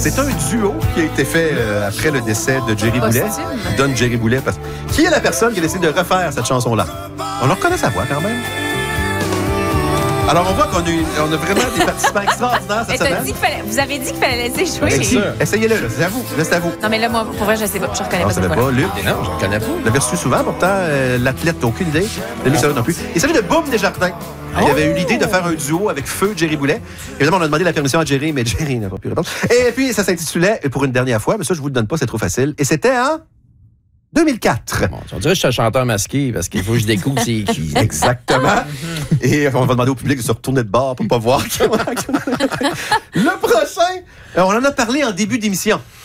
C'est un duo qui a été fait après le décès de Jerry Boulet. Donne Jerry Boulet. Qui est la personne qui a décidé de refaire cette chanson-là? On en reconnaît sa voix quand même. Alors, on voit qu'on a vraiment des participants extraordinaires cette semaine. Vous avez dit qu'il fallait laisser jouer. Essayez-le, c'est à vous. C'est à vous. Non, mais là, moi, pour vrai, je sais pas. Je reconnais pas cette voix. Luc? Non, je ne reconnais pas. Vous l'avez reçu souvent, pourtant, l'athlète n'a aucune idée. Lui, ça non plus. Il s'agit de Boum Desjardins. Il avait eu l'idée de faire un duo avec Feu Jerry Boulet. Évidemment, on a demandé la permission à Jerry, mais Jerry n'a pas pu répondre. Et puis, ça s'intitulait, pour une dernière fois, mais ça, je vous le donne pas, c'est trop facile. Et c'était en 2004. Bon, on dirait que je suis un chanteur masqué parce qu'il faut que je découvre c'est qui. Exactement. Et on va demander au public de se retourner de bord pour pas voir. Le prochain, on en a parlé en début d'émission.